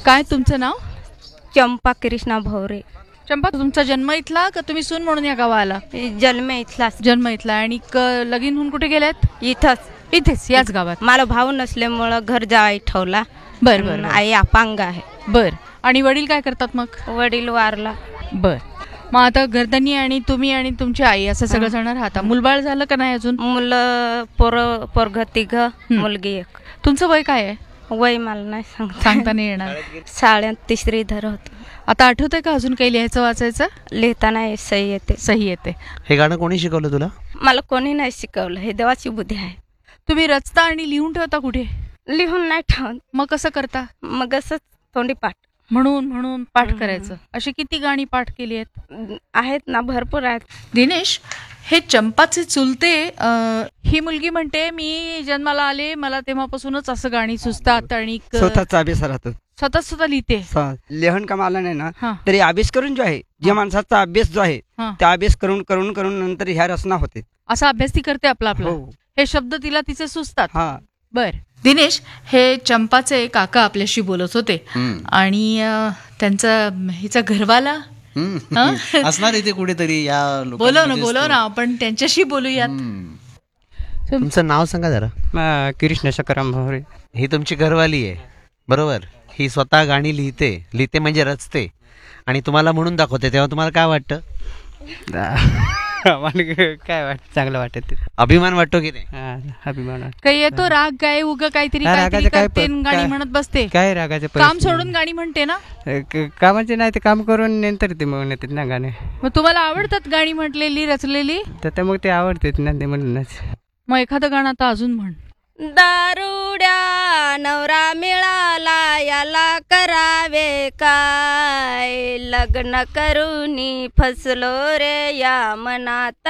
काय तुमचं नाव? चंपा कृष्णा भवरे. चंपा, तुमचा जन्म इथला का तुम्ही सून म्हणून या गावाला? जन्म इथलाच. जन्म इथला. आणि लगीन होऊन कुठे गेल्यात? इथंच. इथेच याच गावात. मला भाऊ नसल्यामुळं घर जावाई ठेवला. बर बर. आई अपंग आहे. बर. आणि वडील काय करतात मग? वडील वारला. बर. मग आता गर्दनी आणि तुम्ही आणि तुमची आई असं सगळं जण राहता. मुलबाळ झालं का नाही अजून? मुलं पोरग 3, मुलगी 1. तुमचं वय काय आहे? वय मला नाही सांगता नाही येणार. शाळेत 3री धर होत. आता आठवतंय का अजून काही लिहायचं वाचायचं? लिहिताना सही येते. सही येते. हे गाणं कोणी शिकवलं तुला? मला कोणी नाही शिकवलं. हे देवाची बुद्धी आहे. तुम्ही रचता आणि लिहून ठेवता कुठे? लिहून नाही ठेवत. मग कसं करता? मग असंच तोंडी पाठ म्हणून पाठ करायचं. अशी किती गाणी पाठ केली आहेत ना? भरपूर आहेत. दिनेश, हे चंपाचे चुलते ही मुलगी म्हणते मी जन्माला आले, मला तेव्हापासूनच असं गाणी सुचतात आणि स्वतःचा अभ्यास राहतो. स्वतः लिहिते. लिहन काम आलं नाही ना तरी अभ्यास करून जो आहे, ज्या माणसाचा अभ्यास जो आहे त्या अभ्यास करून करून करून नंतर ह्या रचना होते. असा अभ्यास ती करते आपला. हे शब्द तिला तिचे सुचतात. बर. दिनेश, हे चंपाचे काका आपल्याशी बोलत होते आणि त्यांचा हिचा घरवाला असणार इथे कुठेतरी. या बोलव ना आपण त्यांच्याशी बोलूयात. तुमचं नाव सांगा जरा. कृष्ण सकाराम भवरे. ही तुमची घरवाली आहे बरोबर? ही स्वतः गाणी लिहिते म्हणजे रचते आणि तुम्हाला म्हणून दाखवते. तेव्हा तुम्हाला काय वाटतं? काय वाटत? चांगलं वाटत. अभिमान वाटतो की नाही? अभिमान. काही येतो राग काय उग काहीतरी करते गाणी म्हणत बसते. काय रागाचे काम सोडून गाणी म्हणते ना? कामाचे नाही ते काम करून नंतर ते म्हणून येतात ना गाणे. मग तुम्हाला आवडतात गाणी म्हटलेली रचलेली? तर मग ते आवडतात ना ते म्हणूनच. मग एखादं गाणं आता अजून म्हण. दारुड्या नवरा मिळाला याला करावे काय, लग्न करूनी फसलो रे या मनात